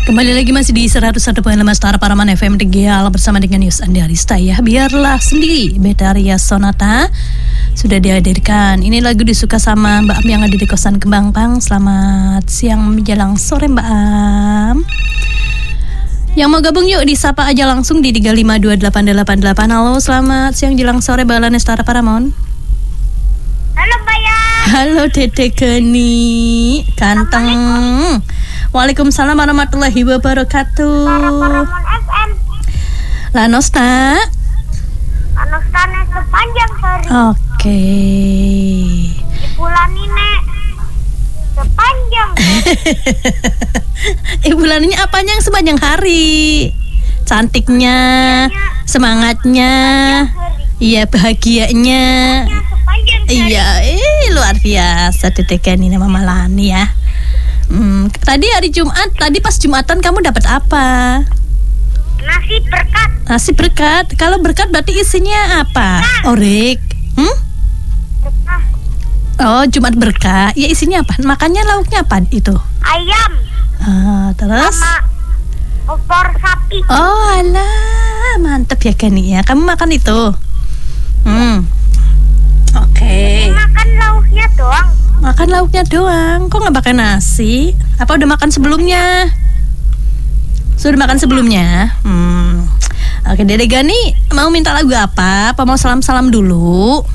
Kembali lagi masih di 101.5 Star Paraman FM Tegal bersama dengan Yus Andi Arista ya. Biarlah sendiri Betaria Sonata sudah dihadirkan. Ini lagu disuka sama Mbak Am yang ada di kosan Kembang Pang. Selamat siang menjelang sore Mbak Am. Yang mau gabung yuk disapa aja langsung di 3528888. Halo, selamat siang jelang sore Balane Star Paramon. Halo Bayang. Halo Dede Geni Ganteng. Waalaikumsalam warahmatullahi wabarakatuh. Paramon FM. Lanosna. Anostane sepanjang hari. Oke. Di bulan ini sepanjang hari. Bulannya apanya yang sepanjang hari? Cantiknya, semangatnya, iya bahagianya. Sepanjang hari. Iya, luar biasa Dede Geni nama Malani ya. Tadi hari Jumat, tadi pas Jumatan kamu dapat apa? Nasi berkat. Nasi berkat. Kalau berkat berarti isinya apa? Orek. Berkah. Oh, Jumat berkah. Ya isinya apa? Makannya lauknya apa itu? Ayam. Terus? Sama opor sapi. Oh, alah, mantep ya Gani ya. Kamu makan itu? Oke. Makan lauknya doang. Makan lauknya doang. Kok nggak pakai nasi? Apa udah makan sebelumnya? Sudah makan sebelumnya? Oke, Dede Gani mau minta lagu apa? Apa mau salam-salam dulu?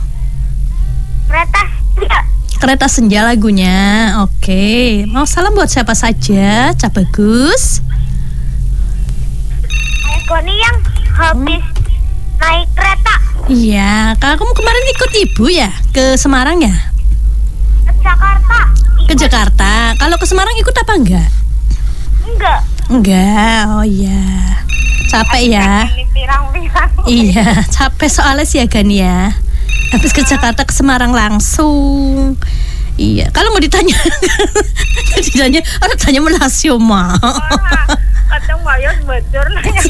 Kereta Senja lagunya. Oke. Mau salam buat siapa saja? Cap Bagus. Goni yang habis naik kereta Iya, kamu kemarin ikut ibu ya ke Semarang ya? ke Jakarta. Ke Jakarta. Kalau ke Semarang ikut apa enggak? Enggak. Enggak. Oh iya. Capek ya. Ini pirang-pirang. Iya, capek soalnya sih ya Gani ya. Habis ke Jakarta ke Semarang langsung. Iya, kalau mau ditanya tanya Melasio mah. Kadang Bayus bocor nanya.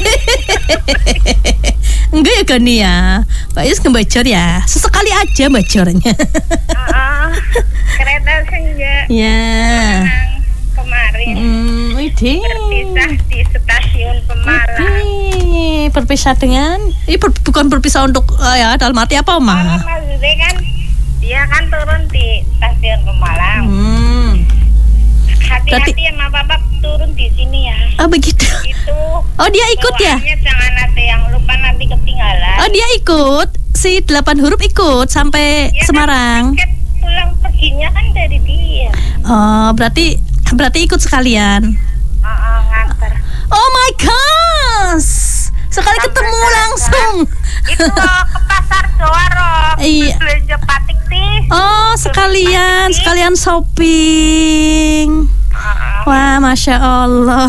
Enggak ya Gani ya. Mbak Yus ngebocor ya. Sesekali aja bocornya. Kereta Senja. Ya. Kemarin berpisah di stasiun Pemalang. Berpisah dengan bukan berpisah untuk ya dalam arti apa Oma? Maksudnya kan dia kan turun di stasiun Pemalang. Hati-hati sama Bapak turun di sini ya. Oh begitu. Itu. Oh dia ikut ya? Jangan ada yang lupa nanti ketinggalan. Oh dia ikut. Si 8 huruf ikut sampai ya, Semarang. Kan pulang perginya kan dari dia. Oh berarti ikut sekalian. Nganter. Oh my gosh. Sekali ketemu langsung. Itu ke pasar Joaro. Iya. Belanja patik sih. Oh sekalian shopping. Wah masya Allah.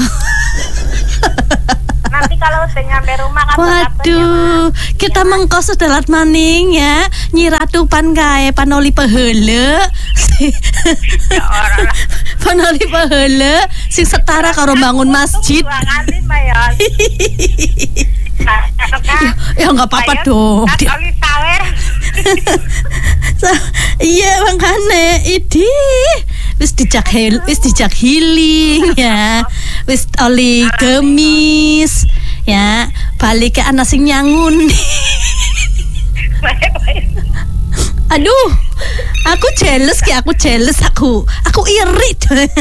Nanti kalau udah nyampe rumah kan. Waduh, kita mengkos dalat maning ya. Nyi Ratu pan kae panoli paheule. Ya orang lah. Panoli paheule sing setara karo bangun masjid. Ya enggak apa-apa dong. Oli sawer. Iya makane idi wis dijak healing ya. Wis oli gemis ya, balik ke anak sing nyangun. Aduh, aku jealous aku iri.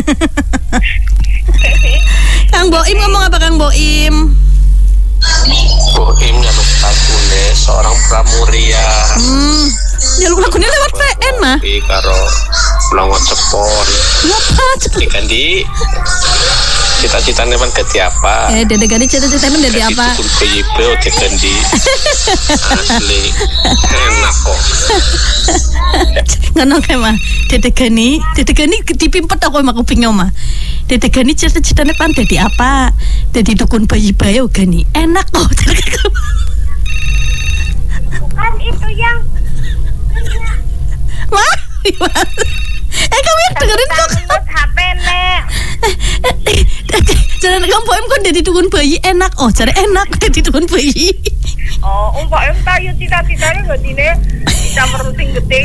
Kang Boim ngomong apa Kang Boim? Boim nyamuk lagune seorang pramuria. Nyaluk lagune lewat VN mah. Iki karo Blongot Cepon. Apa cepet? Ikan di cita-citanya kan ganti apa? Dede Gani cita-citanya ganti apa? Tukun PYP udah ganti. Asli enak kok. Ngono kae mah. Dede Gani dipimpet aku emang kupingnya mah. Dede Gani cita-citanya pan dadi apa? Dadi dukun bayi-bayi Gani. Enak kok. Bukan itu yang Wah, kamu yang dengerin kok. HP nek. Jangan kamu poem kok jadi dukun bayi enak. Oh, cari enak jadi dukun bayi. Oh, umpama tayo cita-citanya gak dine bisa meruting gede.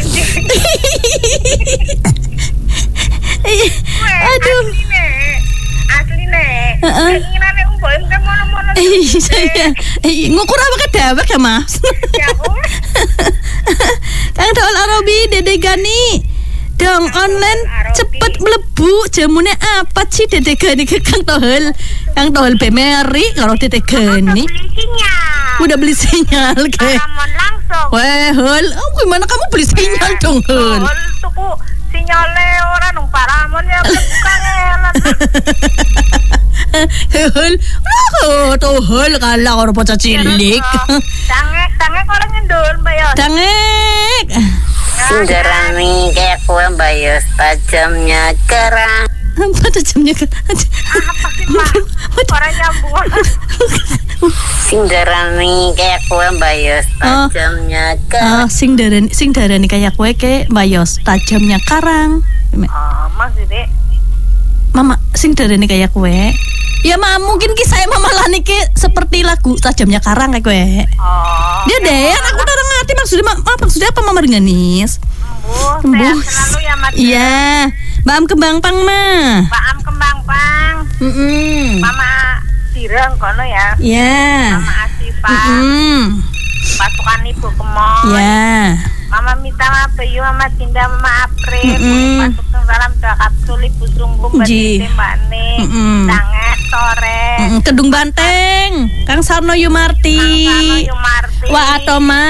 Aduh. Asli nek. Keinginane mbok ente mono-mono. Ngukur apa kedawek ya, Mas? Ya aku. Kang Dol Arobi, Dede Gani. Dong online cepet mlebu jamune apa sih Dede Gani ke Kang Tohel? Kang Tohel Bemeri karo Dede Gani. Udah beli sinyal ke? Paramon langsung. Weh, Hel, gimana kamu beli sinyal dong, Hel? Tuku sinyale ora nang Paramon ya bukan elan. Hel, tuh Hel kalah karo bocah cilik. Tange kalau ngendul Mbak Yos. Dangek. Sinderani kayak kue bayus tajamnya kerang. Apa tajamnya kerang? Apa sih Pak? Orang nyambung. Sinderani kayak kue bayus tajamnya kerang. Sing darani kayak kue ke bayos tajamnya karang. Maksudnya Mama sing darani kayak kue. Ya mungkin kisah Mama Lani ke seperti lagu tajamnya karang kayak kue. Dia deh, aku udah ngerti maksudnya apa Mama Renganis? Sehat selalu ya Mas. Iya, Mbak Am Kembang Pang mah. Mbak Am Kembang Pang. Mama Direng kono ya. Iya. Mama Asifa. Pasukan Ibu Kemon. Iya. Mama Mita, Mama Bayu, Mama Dinda, Mama April. Masuk ke dalam doa kapsul Ibu Sungguh Mbak Ne. Sangat sore. Kedung Banteng, Kang Sarno Yumarti. Wah Atoma.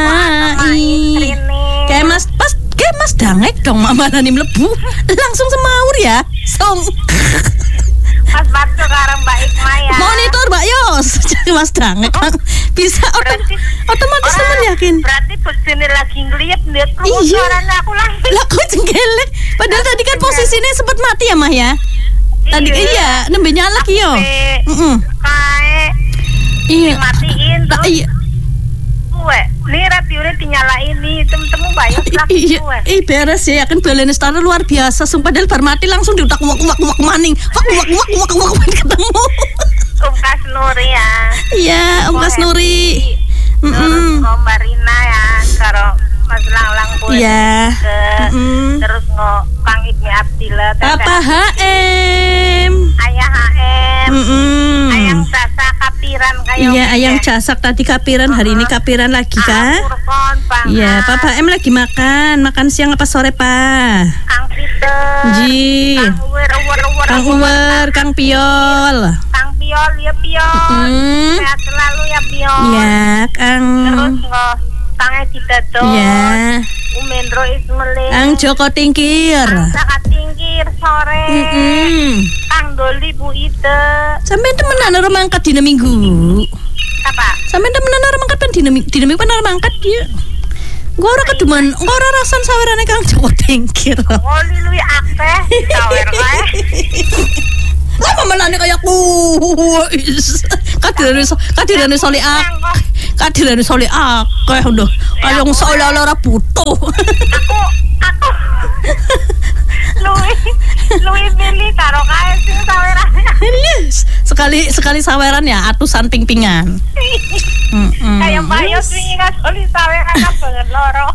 Kayak Mas Dangek dong Mama Lani mlebu. Langsung semaur ya. Song. Mas Barjo karo Mbak Ikma ya. Monitor Mbak Yos. Mas Dangek bisa otomatis temen yakin. Berarti bojone lagi ngeliat suaranya aku langsung. Lah kok jengkelek. Padahal tadi kan posisinya sempat mati ya Mah ya. Tadi iya nembe nyala ki yo. Kae. Iya. Matiin terus. Iya. Ini radionya dinyalain nih, temu Bayos lagi gue. Beres ya, kan balene Star luar biasa. Sumpah padahal bar mati langsung diutak wak maning. Wak ketemu. Kas Nuri ya. Iya, Kas Nuri. Terus Mbak Rina ya, karo Mas Langlang pun. Iya. Terus Kang Ibni Abdillah. Papa HM. Ayah HM. Ayang Jasa Kapiran kayak. Iya, Ayang Jasak tadi kapiran, hari ini kapiran lagi kah? Iya, Papa M lagi makan siang apa sore Pak? Kang Peter. Ji. Kang Uwer, Kang Piol. Kang Piol ya Piol. Sehat selalu ya Piol. Iya, Kang. Terus Kang Edi Dado. Iya. Umendro Ismail. Kang Joko Tingkir. Kang Tingkir sore. Kang Doli Bu Ide. Sampai temenan orang mangkat dina Minggu. Apa? Sampai temenan orang mangkat pan dina Minggu pan orang mangkat dia. Gua ora keduman, gua ora rasan sawerane Kang Joko Tingkir. Oli luwi akeh sawer kae. Lama menane kayak kuis. Kadirane soli akeh. Kadirane soli akeh lho. Kayak seolah-olah ora butuh. Aku Luwi milih karo kae sing sawerane. Sekali saweran ya atusan ping-pingan. Kayak Bayos wingi ngasoli saweran banget loro.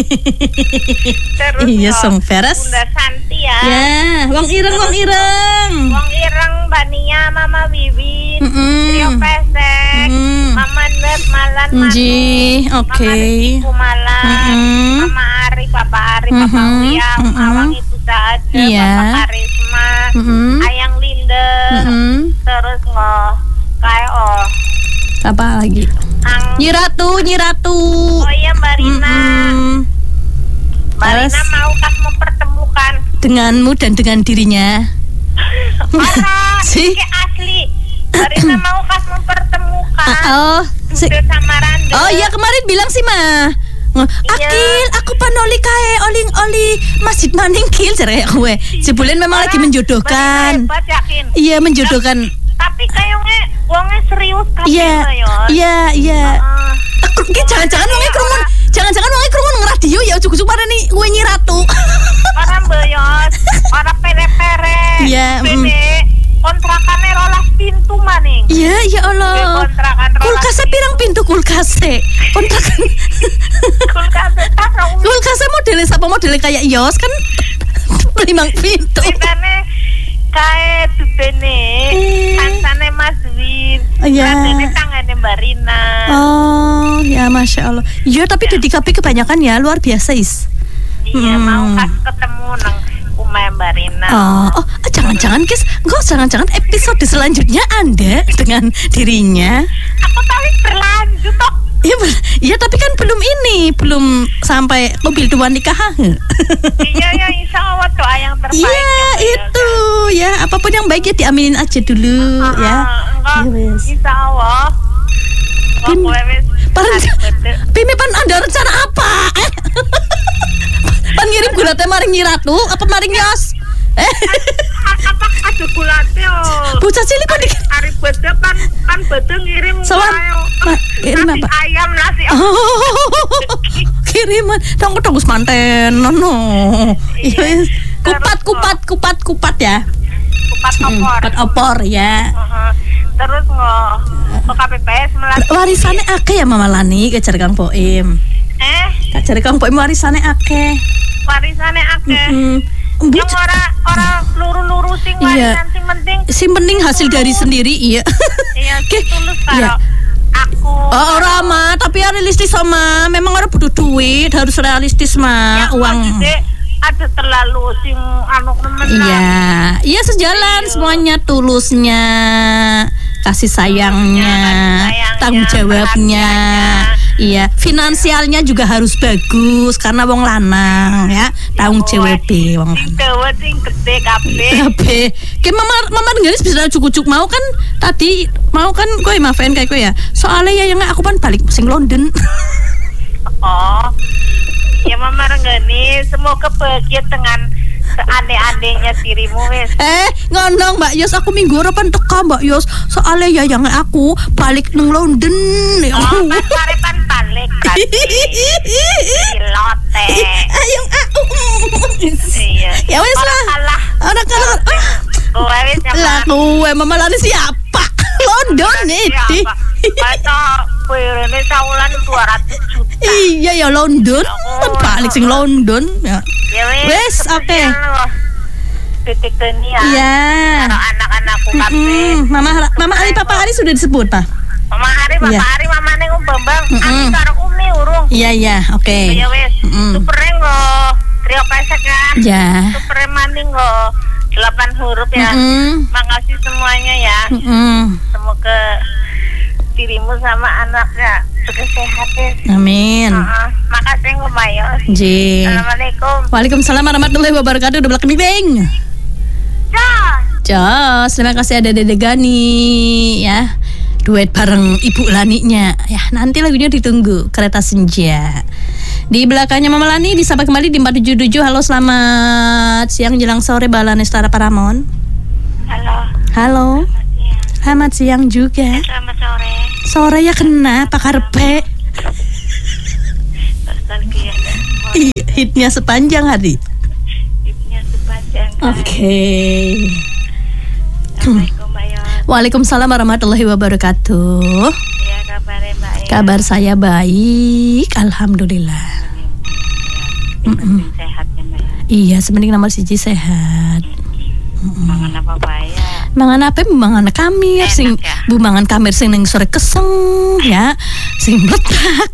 Iya song beres. Bunda Santi ya. Ya, wong ireng. Wong ireng Mbak Nia, Mama Wiwin, Trio Pesek, Mama Net Malan Ji, oke. Mama Mama Ari, Papa Ari, Papa Uya, Awang Ibu Saat, Papa Karisma, Ayang Linda, terus kayak apa lagi? Nyiratu. Oh iya Mbak Rina. Mbak Rina mau kas mempertemukan denganmu dan dengan dirinya. Parah, ini asli. Mbak Rina mau kas mempertemukan. Sama Randa. Oh iya kemarin bilang sih mah. Akil, aku panoli kae oli Masjid Maningkil cerai gue. Sebulan memang lagi menjodohkan. Iya menjodohkan. Tapi kayaknya wongnya serius kan? Iya. Jangan-jangan wongnya kerumun. Jangan-jangan wongnya kerumun ngeradio ya ujug-ujug pada nih gue Nyiratu. Orang Bayos, orang pere-pere. Iya. Kontrakannya rolas pintu maning. Iya ya Allah. Kulkasnya pirang pintu kulkasnya. Kontrakan. Kulkasnya modelnya siapa modelnya kayak Yos kan 5 pintu. Ceritanya kayak dubene kan Mas Win. Oh iya. Ini tangannya Mbak Rina. Oh ya, Masya Allah. Iya, tapi di DKP kebanyakan ya, luar biasa is. Iya, mau ketemu nang Umay Mbak Rina. Jangan-jangan guys, jangan-jangan episode selanjutnya Anda dengan dirinya. Aku tadi berlanjut toh. Iya, tapi kan belum sampai mobil dua nikah. Iya, insya Allah doa yang terbaik. Iya, itu ya, apapun yang baik ya diaminin aja dulu ya. Insya Allah. Pimi pan Anda rencana apa? Pan ngirim gula teh maring Nyiratu apa maring Yos? Apa ada gula teh? Bocah cilik kok dikit. Ari bede pan bede ngirim. Kirim apa? Ayam nasi. Kiriman. Tong manten. No. Iya. Kupat ya. Kupat opor ya. Terus kok KPPS melatih. Warisannya akeh ya Mama Lani kejar Kang Poim. Kejar Kang Poim warisannya akeh. Yang orang luru sing warisan sing penting hasil dari sendiri iya. Iya, tulus karo aku. Ora mah, tapi realistis sama. Memang orang butuh duit, harus realistis mah uang. Ada terlalu sing Iya, sejalan semuanya, tulusnya, kasih sayangnya, tanggung jawabnya. Iya, finansialnya juga harus bagus karena wong lanang ya, tanggung jawab wong lanang. Sing gede kabeh. Ke mama dengeris bisa cukup mau kan tadi mau kan kowe maafin kayak kowe ya. Soalnya ya yang aku kan balik sing London. Ya Mama Renggani, semoga bahagia dengan seaneh-anehnya dirimu wes. Ngono Mbak Yos, aku minggu depan teka Mbak Yos. Soalnya ya yang aku balik nang London. Pan balik berarti. Pilote. Ayung aku. Iya. Ya wes lah. Anak kalah. Kowe wis lah kowe Mama Lani siapa? London itu. Masa pirene saulan 200 juta. Iya ya London. Balik sing London ya. Wes oke. Titik dunia. Iya. Karo anak-anakku kabeh. Mama Ari Papa Ari sudah disebut, Pak. Mama Ari, Papa Ari, mamane Bambang. Aku karo Umi urung. Iya, oke. Ya wes. Supere ngo trio pesek kan. Ya. Supere maning ngo 8 huruf ya. Makasih semuanya ya. Semoga dirimu sama anaknya juga sehat ya. Amin. Makasih Ngumayos. Ji. Assalamualaikum. Waalaikumsalam warahmatullahi wabarakatuh. Udah belakang bing. Jos. Terima kasih ada Dede Gani ya. Duet bareng Ibu Laninya. Ya, nanti lagunya ditunggu. Kereta Senja. Di belakangnya Mama Lani disapa kembali di 477. Halo, selamat siang jelang sore Balanestara Paramon. Halo. Selamat siang juga. Selamat sore. Sore ya kena Pak Karpe. Hitnya sepanjang hari. Oke. Assalamualaikum Mbak Yos. Waalaikumsalam warahmatullahi wabarakatuh. Ya, kabarnya Mbak Yos. Kabar saya baik, alhamdulillah. Sehat ya Mbak Yos. Iya, sepenting nomor siji sehat. Mangan apa ya? Mangan apa? Mangan kamir sing ya? Bu mangan kamir sing ning sore keseng ya, sing meletak.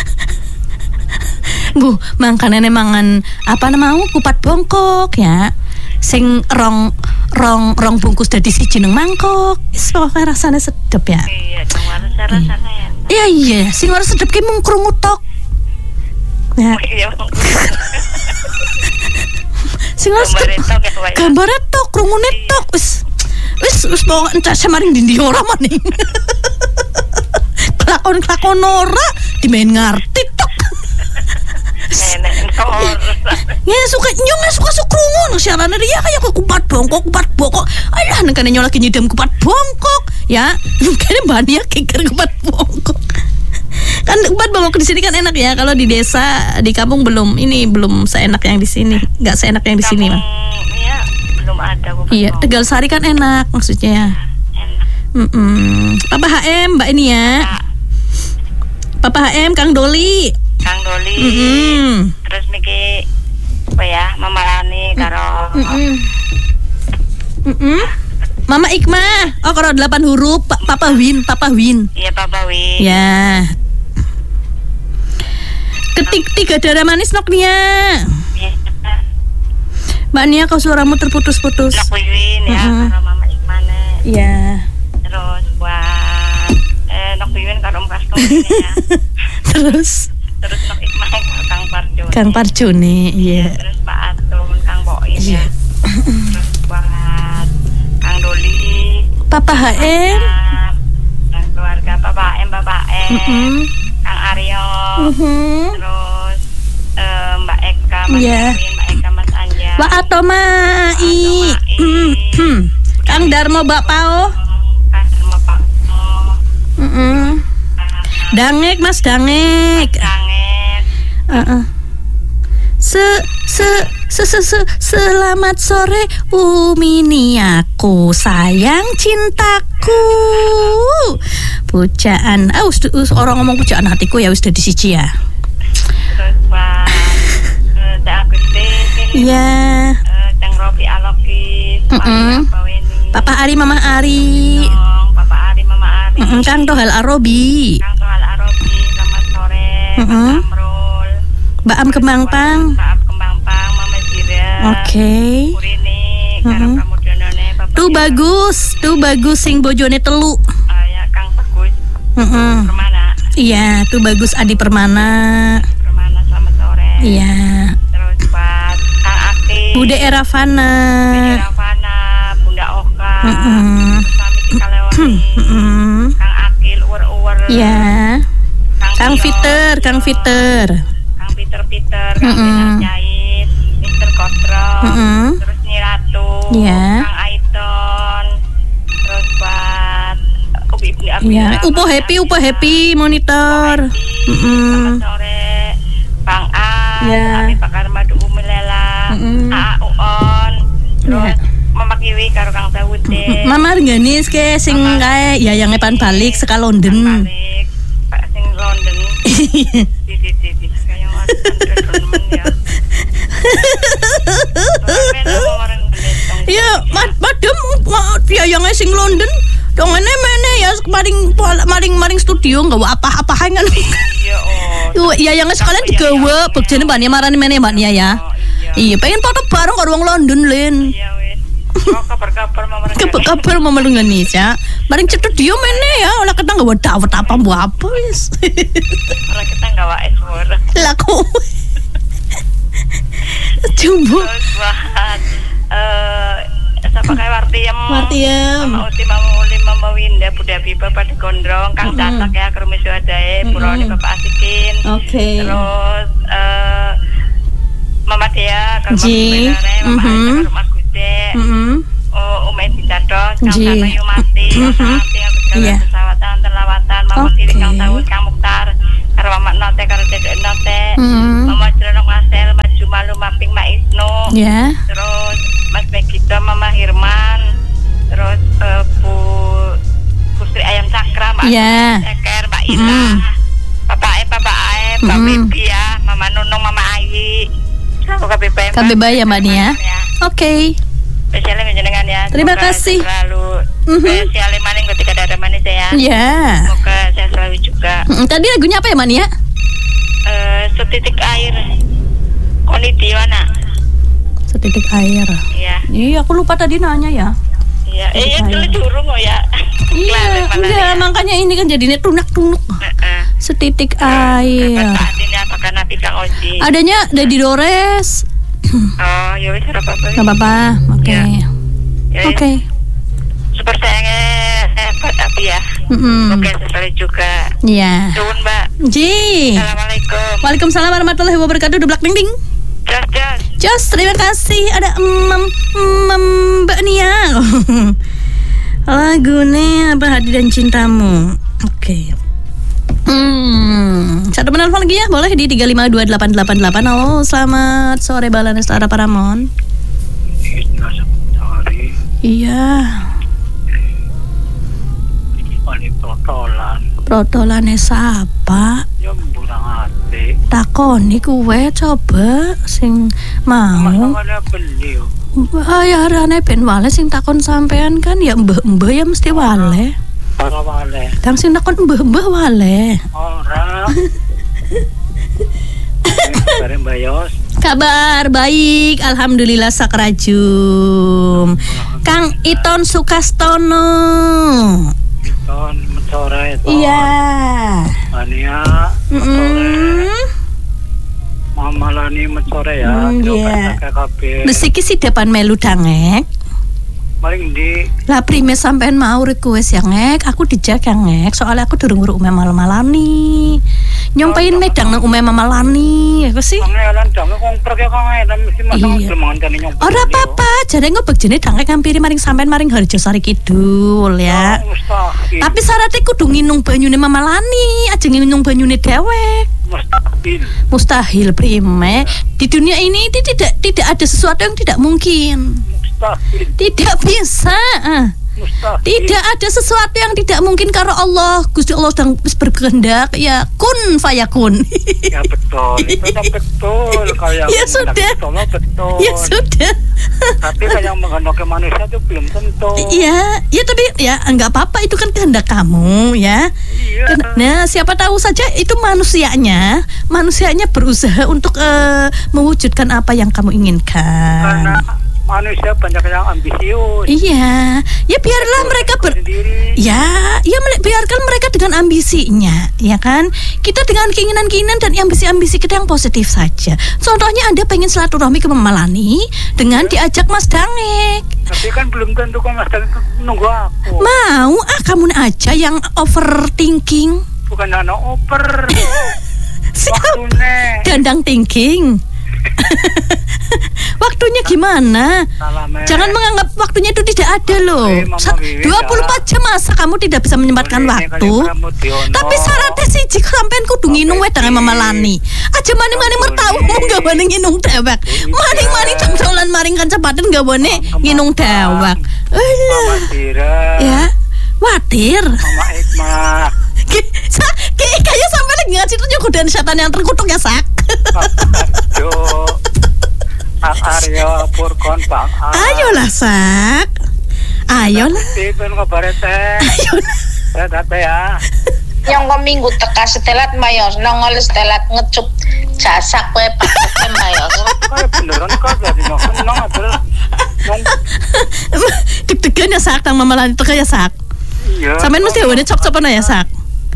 Bu, mangkanane mangan apa namanya kupat bongkok ya. Sing rong bungkus dadi siji nang mangkok. Wis pokoke rasane sedep ya. Iya, rasane ya. Iya, sing ora sedep ki mung krungu tok. Ya. Sing gambare tok, krungune tok wis pokoke entek semaring ndi ora maning. Klakon ora dimain ngarti tok. Ya suka krungu nang siarane dia kayak kupat bongkok. Alah nang kene lagi nyidam kupat bongkok ya. Kene bania kiker kupat bongkok. Kan kupat bongkok di sini kan enak ya. Kalau di desa, di kampung belum seenak yang di sini. Enggak seenak yang di sini, Bang. Iya, belum ada kupat. Iya, Tegal Sari kan enak maksudnya. Enak. Papa HM Mbak ini ya. Papa HM Kang Doli. Terus niki apa ya, Mama Lani karo Mama Ikmah. Oh, kalau 8 huruf Papa Win. Iya, Papa Win. Ya. Ketik 3 darah manis Nok Nia. Iya. Mbak Nia, kau suaramu terputus-putus. Nok Win ya, karo Mama Ikmah. Iya. Terus buat Nok Win karo Om Kastung ya. Terus Nok Ikmah Kang Parjuni. Kang Parjuni, iya. Terus Pak Atun, Kang Boim ya. Terus buat Kang Doli, Papa HM, dan keluarga Papa HM, Kang Aryo, terus Mbak Eka, Mas Erwin, Mbak Eka, Mas Anja, Mbak Atomai, Kang Darmo, Mbak Pao, Kang Darmo, Pak Dangek, Mas Dangek. Selamat sore Umi aku sayang cintaku. Pujaan, orang ngomong pujaan hatiku ya wis dadi siji ya. Terus Pak Agustin, iya. Cang Robi Alokis, Papa Ari, Mama Ari, Papa Ari, Mama Ari, Kang Tohal Arobi, selamat sore, Amrul, Mbak Am Kembangpang, Mama Jira, oke. Urini, karo kamu donone, Tuh bagus sing bojone telu. Ya Kang Bagus, Permana. Iya, tuh bagus Adi Permana, selamat sore. Iya. Terus buat Kang Aktif, Bude Eravana, Bunda Oka, Sami Tikaleoni, Kang Akil, Uwer, iya. Kang Peter, Kang Peter, Kang Benar Jahit, Mr. Kotro, terus Nyiratu, Iya. Kang Aiton, terus buat Ibu Iya. Upo happy monitor. Selamat sore, Bang An, Iya. Ami Pakar Madu Umilela, AA Uon, terus Mama Kiwi karo Kang Dawude, Mama Rengganis ke sing kae ya yang epan balik saka London. balik Pak sing London, di kayak orang ya. Ya, madem biayanya sing London. Dongene mene ya maring studio nggawa apa-apa kan. Iya, Ya yang sekalian digawa begjane Mbak Nia marani mene Mbak Nia ya. Iya, pengen foto bareng karo wong London Len. Iya wis. Kabar-kabar Mama Kabar Mama Indonesia. Maring studio mene ya, ora ketang nggawa dawet apa mbok apa wis. Ora kita nggawa suara. Laku. Jumbo. Terus buat siapa kayak Wartiem, Mama Uti, Mama Uli, Mama Winda, Bunda Biba, pada Gondrong, Kang Tatak ya, Kerumisi Wadae, Puroni, Bapak Asikin, terus Mama Dea, Kang Mas Mama Aisha, Kang Mas Gude, Edi Cados, Kang Tano Yumati, aku jalan pesawatan, terlawatan, Mama Kiri, Kang Tawus, Kang Mukhtar, karo Mama Note, karo Dedek Note, Mama Jeronok Asel, Maju Malu, Mapping, Ma Isnu, terus Mas Megito, Mama Hirman, terus Bu Sri Ayam Cakra, Mbak Ceker, Mbak Ina, Bapak Ae, Mbak Bibi ya, Mama Nunung, Mama Ayi, KBB ya Mbak Nia. Oke. Spesialnya menjenengan ya. Terima kasih. Selalu spesialnya maning ketika ada manis ya. Iya. Semoga saya selalu juga. Tadi lagunya apa ya Mbak Nia? Setitik air. Konitiwana. Setitik air. Iya. Iya, aku lupa tadi nanya ya. Iya, itu durung kok ya. Iya, enggak, makanya ini kan jadinya tunak-tunuk. Setitik air. Ini apakah Nabi Kang Oji? Adanya Dedi Dores. Oh, ya wis ora apa-apa. Enggak apa-apa. Oke. Oke. Super sayangnya buat Abi ya. Oke, sesuai juga. Iya. Nuwun, Mbak. Ji. Assalamualaikum. Waalaikumsalam warahmatullahi wabarakatuh. Dublak ding ding. Jos, terima kasih. Ada Mbak Nia. Lagunya apa? Hati dan Cintamu. Oke. Satu penelpon lagi ya, boleh di 3528888. Halo, selamat sore Balana Setara Paramon. Iya. Ini Protolane sapa? Ya murang ati. Takoni kuwe coba sing mau. Masa ada beli. Bayarane ben wale sing takon sampean kan ya mbah-mbah ya mesti wale. Ora wale. Kang sing takon mbah-mbah wale. Ora. Bareng Bayos. Kabar baik, alhamdulillah sakrajum. Kang Iton Sukastono. Iton mencore itu. Iya. Mania mencore. Mama Lani mencore ya. Iya. KKB. Mesiki si depan melu dangek. Paling di Lah prime sampean mau request ya ngek, aku dijaga ngek, soalnya aku durung nguruk malam-malani. Nyompain medang nang umeh mamalani, apa sih? pangeran dange kong pergi kong mesti masang Iya. mangan kene nyong. Ora apa-apa, jare ngobek jene dangek ngampiri maring sampean maring Harjosari Kidul ya. Mustahil. Tapi syaratnya kudu nginung banyune mamalani, aja nginung banyune dewek. Mustahil. Mustahil prime. Di dunia ini tidak ada sesuatu yang tidak mungkin. Mustahil. Tidak bisa. Mustahil. Tidak ada sesuatu yang tidak mungkin karena Allah. Gusti Allah sedang berkehendak ya kun fayakun. Ya betul. Itu udah betul kayak Ya sudah. Betul. Ya sudah. Tapi kayak menghendaki manusia itu belum tentu. Iya, ya tapi ya enggak apa-apa itu kan kehendak kamu ya. Iya. Nah, siapa tahu saja itu manusianya berusaha untuk mewujudkan apa yang kamu inginkan. Karena manusia banyak yang ambisius. Iya, ya biarlah mereka sendiri. biarkan mereka dengan ambisinya, ya kan? Kita dengan keinginan-keinginan dan ambisi-ambisi kita yang positif saja. Contohnya Anda pengen silaturahmi ke Mamalani dengan diajak Mas Dangek. Tapi kan belum tentu kan Mas Dangek nunggu aku. Mau kamu aja yang overthinking. Bukan anak oper. Siap. Waktunya. Gandang thinking. Waktunya gimana? Salamnya. Jangan menganggap waktunya itu tidak ada loh. Mama Wiwi, 24 jam masa kamu tidak bisa menyempatkan Boleh, waktu. kali Pramudiono. Tapi syaratnya siji sampean kudu nginung wedange Mamalani. Aja maning-maning mertawa mung gawane nginung dewek. Maning-maning jam-jalan maring kancapaten gawane nginung dewek. Mama Dira. Ya, watir. Mama Ikmah. Kayak sampai lagi ngasih tunjuk godaan setan yang terkutuk ya sak. Arjo. Pak Aryo Purkon Bang. Ayolah sak. Ayolah. Tipin kabar teh. Ayolah. Ya date ya. Yang kok minggu teka setelat mayos nongol setelat ngecup jasak kowe pakai mayos. Kayak beneran kok jadi seneng adel. Deg-degan ya sak tang Mamalani teka ya sak. Iya. Sampean mesti wene cop-copan ya sak.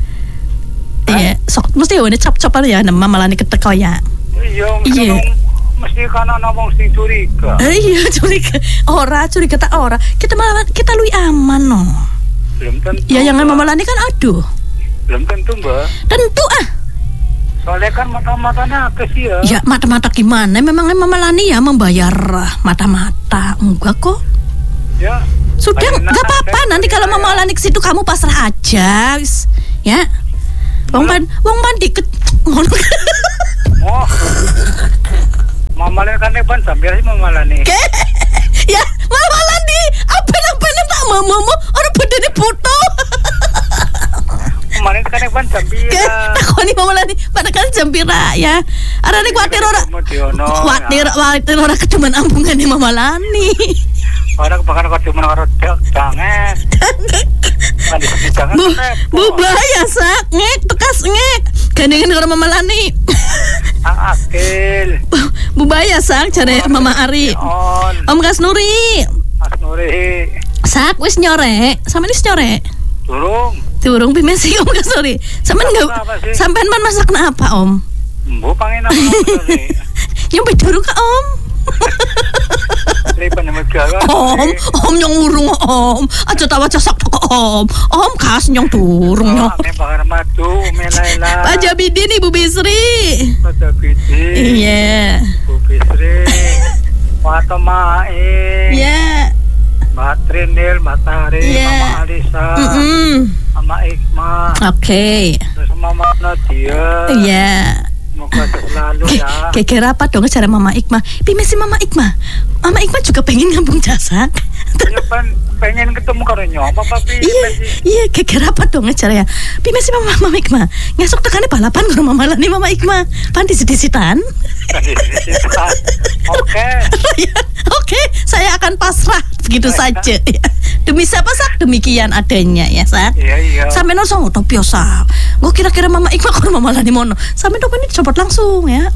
Iya, sok mesti wene cop-copan ya nama Mamalani keteko ya. Iya. Mesti kan ana wong sing curiga. Iya curiga. Curiga tak ora. Kita malah kita lui aman no. Belum tentu. Ya yang Mamalani kan aduh. Belum tentu, Mbak. Tentu Soalnya kan mata-matanya apa sih ya? Ya mata-mata gimana? Memangnya Mamalani ya membayar mata-mata. Enggak kok. Ya. Sudah nggak apa-apa. Nanti kalau Mamalani ke situ kamu pasrah aja, wis. Ya. Wong mandi ngono. Oh. Mamalane kan ban sambil sih Mamalane. Ya, Mamalani. Apa-apa tak mamamu orang bedane butuh. Kemarin kan ban sambil. Takoni Mamalani pada kan jam pira ya. Arane kuwatir ora. Kuwatir ora kedemen ambungane Mamalani. Orang bakal kedemen karo Dangek. Bu bahaya sak ngek tekas ngek. Gandengan karo Mamalani. Akil. Bu bahaya sak jare Mama Ari. Om Kasnuri. Kasnuri. Sak wis nyorek. Sampeyan wis nyorek? Durung pimesi Om Kasnuri. Sampeyan man masak apa Om? Mbok pangen apa Kasnuri? Nyampe durung ka Om? Om nyong urung Om. Aja tawa casak Om kas nyong turung nyong. Ame bakar madu melaila. Aja bidin Ibu Bisri. Aja bidin. Iya. Bu Bisri. Fatamae. Iya. Mbak Trinil, Mbak Tari, Mama Alisa, Mama Ikmah. Oke. Terus Mama Nadia. Iya. Semoga selalu ya. Geger apa dong cara Mama Ikma? Pimesi Mama Ikma. Mama Ikma juga pengen ngambung jasak. Saya pengen ketemu karenanya apa tapi Iya, geger apa dong cara ya? Pimesi Mama Ikma. Ngesuk tekane balapan karo Mama Lani Mama Ikma. Pan disi-disitan. Oke, saya akan pasrah begitu saja. Demi siapa Sak? Demikian adanya ya Sak. Iya. Sampai no songo topio Sak. Gue kira-kira Mama Ikma karo Mama Lani mono. Sampai no ini dicopot langsung ya.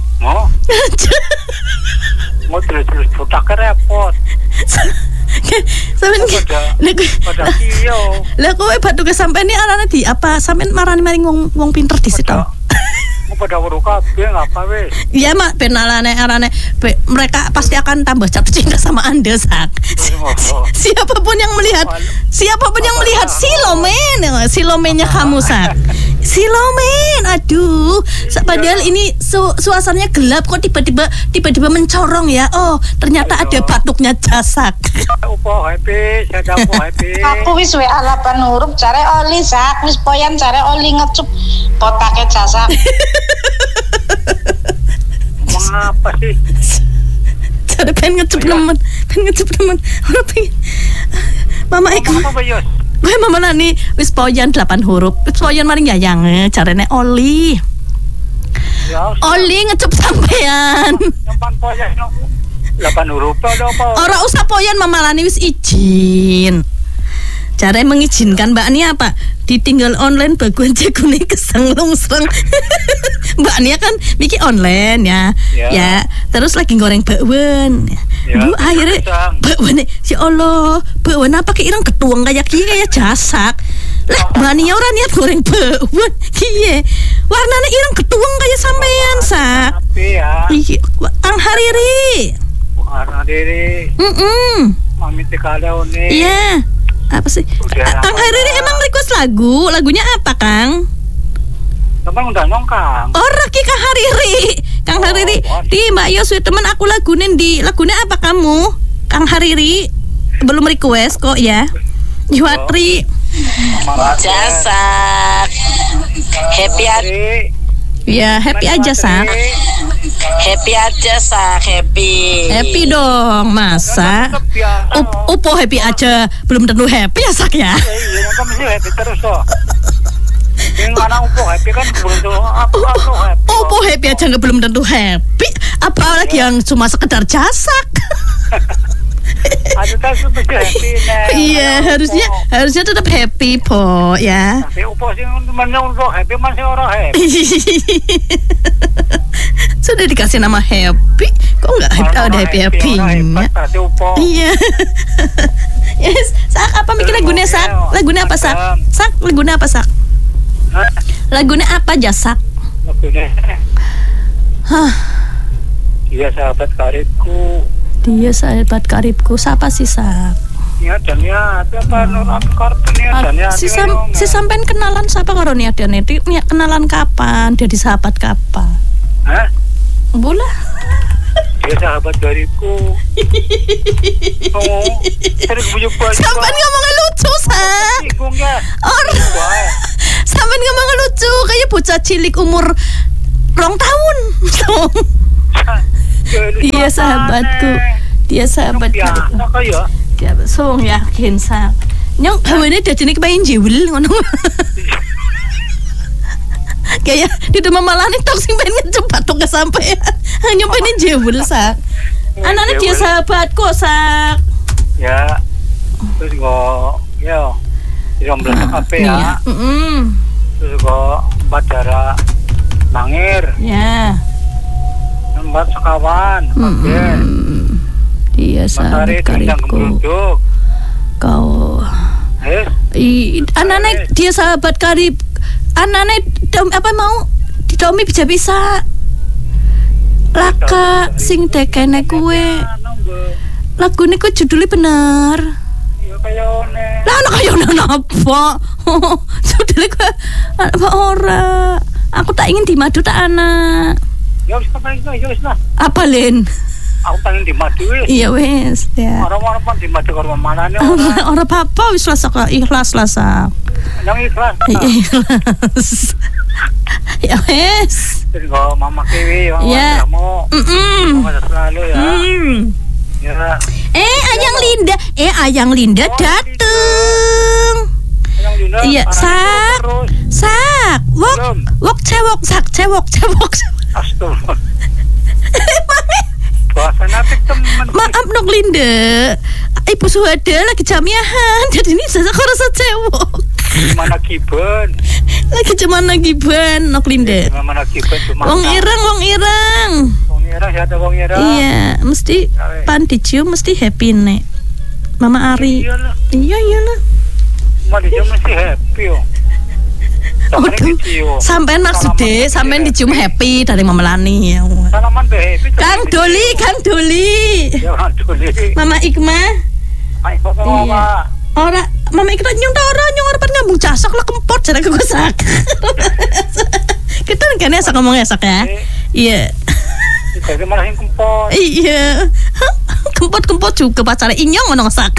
Mau terus putak repot. Sampai pada iyo. Lah kowe batu kesampean arane di apa? Sampean marani wong pinter di situ. Pada weruh kabeh ngapa wis? Iya mak penalane arane mereka pasti akan tambah jatuh cinta sama Anda Sak. Siapapun yang melihat Silomennya kamu Sak. Silomen, aduh. Padahal ini suasananya gelap kok tiba-tiba mencorong ya. Oh, ternyata ada batuknya jasak. Upo happy, saya upo happy. Aku wis WA 8 huruf care oli Sak, wis poyan care oli ngecup potake jasak. Mengapa sih? Cara pengen ngecup temen. Ora pengen. Mama Ikma. Gue Mama Lani wis poyan 8 huruf. Wis poyan maring yayang carane oli. Oli ngecup sampean. Nyampan poyan 8 huruf apa? Ora usah poyan Mama Lani wis izin. Cara mengizinkan Mbak Nia apa? Ditinggal online baguan jegune kesang lungsreng. Mbak Nia kan bikin online ya. Ya, terus lagi goreng bakwan. Bu akhirnya bakwan ya Allah, bakwan apa kayak ireng ketuang kayak jasak. Lah Mbak Nia ora niat goreng bakwan. Kiye? Warnanya ireng ketuang kayak sampean Sak. Iya, Ang Hariri. Mami tekaleone. Iya. Apa sih? Kang Hariri emang request lagunya apa Kang? Teman udah nongkang. Ora ki Kang Hariri. Kang Hariri, di Mbak Yos teman aku lagunya apa kamu? Kang Hariri belum request kok ya. Yuwatri. Jasak. Happy Ya, happy aja Sak. Happy aja Sak, happy. Happy dong, masa? Upo happy aja, belum tentu happy ya Sak ya. Iya, kan mesti happy terus toh. Yang mana upo happy kan belum tentu aku happy. Upo happy aja nggak belum tentu happy, apalagi yang cuma sekedar jasak. Aduh kan mesti happy nih. Iya, harusnya tetap happy po ya. Tapi upo sih temennya untuk happy masih orang happy. Sudah dikasih nama happy, kok nggak ada happy-nya? Iya. Yes, Sak apa bikin lagunya Sak? Lagunya apa Sak? Sak lagunya apa Sak? Lagunya apa Jasak? Lagunya. Dia sahabat karibku. Dia sahabat karibku. Siapa sih Sak? Ya dan ya apa Nur kartunya dan ya. Si sampean kenalan siapa karo nih ada nih? Kenalan kapan? Dia di sahabat kapan? Hah? Bola. Dia sahabat karibku. Oh, terus bujuk baju. Sampean ngomongnya lucu Sak. Sampean ngomongnya lucu kayak bocah cilik umur 2 tahun. Dia sahabatku. Dia sahabatku. Dia song yakin Sak. Nyong gawane dadine kepengin jewel ngono. Kayak di rumah malah nih tok sing pengen ngecepat tok kesampean. Hanya pengen jewel Sak. Anaknya dia sahabatku Sak. Ya. Terus kok ya. Dia meletak HP ya. Terus kok Badara Mangir. Ya. Mbak sekawan. Dia sahabat karibku. Kau. Anaknya dia sahabat karib. Anaknya apa mau didomi bisa laka sing dekene kue lagune kok judulnya bener ya kaya one lah anak kaya one apa judulnya kok apa ora aku tak ingin dimadu tak anak ya wis lah apa Len aku pengen dimadu wis iya wis ya orang-orang pun dimadu karo manane ora apa-apa wis lah ikhlas lah Yang ikhlas. Ikhlas. Ya wes. Terus kok Mama Kiwi Ya. kamu. Semoga selalu ya. Ya. Ayang Linda dateng. Yang Linda. Iya, sak. Wok cewok. Astagfirullah. Bahasa natik temen. Maaf nok Linda. Ibu Suhada lagi jamiahan. Jadi ini saya rasa cewok. Gimana Giben? Lagi cuman lagi ban nok Linda. Gimana Giben cuma. Wong ireng. Wong ireng ya ada wong ireng. Iya, mesti pan dicium mesti happy nek. Mama Ari. Iyalah. Mama dicium mesti happy yo. Sampean maksudnya sampean dicium happy dari Mama Lani ya. Salaman be happy. Kang Doli. Ya Kang Doli. Mama Ikma. Ai kok Mama. Ora, Mama Ikma nyung arep ngambung jasok lah kempot jare gue sak. Kita kan esok ngomong esok ya. Iya. Jadi malah yang kempot. Iya. Kempot juga pacare inyong ngono sak.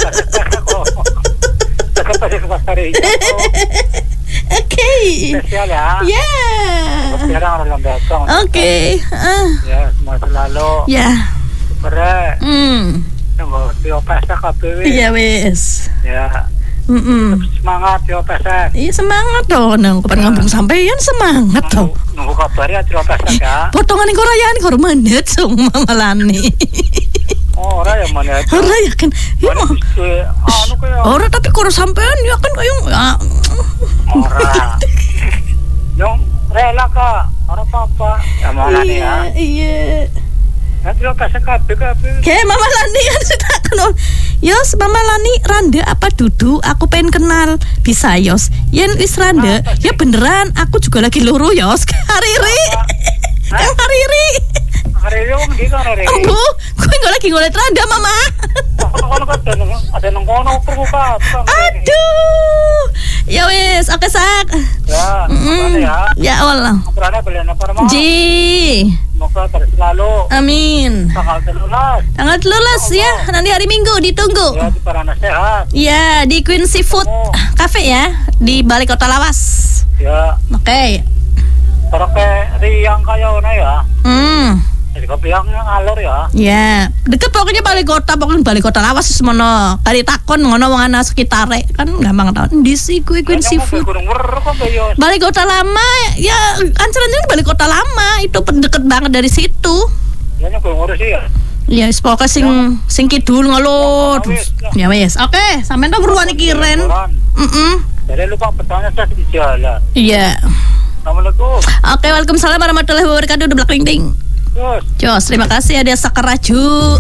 Oke. Spesial ya. Ya. Sekarang orang datang. Oke. Ya, semua selalu. Ya. Super. Nunggu Tio Pesek KPW. Iya wes. Ya. Semangat Tio Pesek. Iya semangat dong. Nang kapan ngambung sampeyan semangat dong. Nunggu kabar ya Tio Pesek ya. Potongan yang korayaan kor menit sung Mama Lani. Oh, ora ya mana? Ora ya kan. Anu kaya. Ora tapi kor sampean ya kan kayong Ora. Yang rela Kak. Ora apa-apa. Ya mana nih ya? Iya. Ya Tio Pesek KPW. Oke, Mama Lani kan sudah kenal. Yos, Mama Lani randa apa dudu? Aku pengen kenal. Bisa Yos. Yen wis randa, ya beneran. Aku juga lagi loro Yos. Hariri. Yang Hariri. Hariri wong ndi kan Hariri? Bu, gue lagi ngolet randa Mama. Ada nengkono perbuka. Aduh. Ya wis, oke sak. Ya, ya. Ya Allah. Berani belian apa Mama? Ji. Semoga terus selalu. Amin. Tanggal 13. Tanggal 13 ya, nanti hari Minggu ditunggu. Ya, di Parana Sehat. Ya, di Queen Seafood Cafe ya, di balik Kota Lawas. Ya. Oke. Kalau kayak riang kayak ona ya. Jadi kopiang ngalor ya. Ya, deket pokoknya balik kota Lawas semono. Kali takon ngono wong ana sekitare kan gampang tau. Endi sih kuwi Queen Seafood? Balik Kota Lama ya, ancarannya balik Kota Lama itu deket banget dari situ. Ya nyok ngurus ya. Ya wis pokoke sing kidul ngelot. Ya wis. Oke, sampean tuh beruan kiren. Jadi lupa petanya saya di jalan. Iya. Assalamualaikum. Oke, waalaikumsalam warahmatullahi wabarakatuh. Udah belakang ding. Jos, terima kasih ada Sakaraju.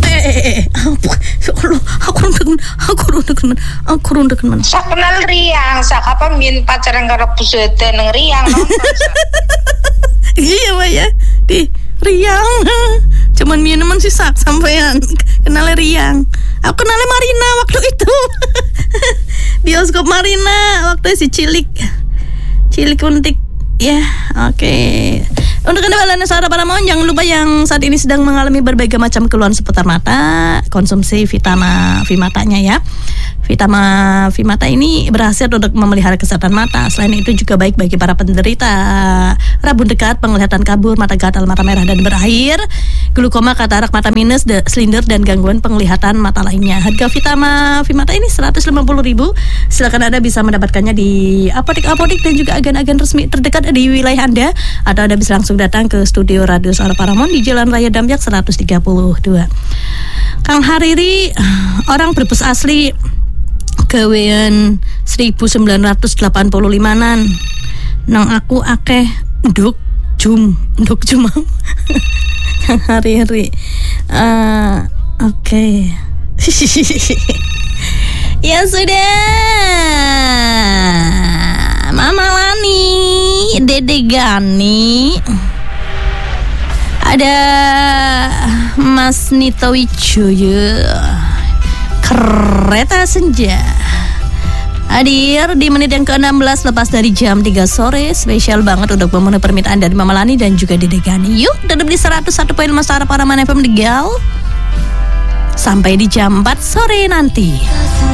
Aku rundak men. Sak kenal Riang, sak apa min pacaran karo Pusete nang Riang nonton. Iya, Mbak ya. Di Riang. Cuman minuman sih sak sampean kenal Riang. Aku kenal Marina waktu itu. Bioskop Marina waktu si Cilik untik. Ya, oke. Untuk Anda saudara Paramount, jangan lupa yang saat ini sedang mengalami berbagai macam keluhan seputar mata, konsumsi Vitama Vimatanya ya. Vitama Vimata ini berhasil untuk memelihara kesehatan mata. Selain itu juga baik bagi para penderita rabun dekat, penglihatan kabur, mata gatal, mata merah dan berair, glukoma, katarak, mata minus, silinder dan gangguan penglihatan mata lainnya. Harga Vitama Vimata ini 150.000. Silakan Anda bisa mendapatkannya di apotek-apotek dan juga agen-agen resmi terdekat di wilayah Anda, atau Anda bisa langsung datang ke studio Radio Suara Paramount di Jalan Raya Damjak 132. Kang Hariri, orang Brebes asli, gawean 1985-an. Nang aku akeh nduk jum Kang Hariri. Oke. Ya sudah, Mama Lani, Dede Gani, ada Mas Nito Wijoyo, Kereta Senja hadir di menit yang ke-16 lepas dari jam 3 sore. Spesial banget untuk memenuhi permintaan dari Mama Lani dan juga Dede Gani. Yuk, tetap di 101.5 Suara Paramount FM Tegal sampai di jam 4 sore nanti.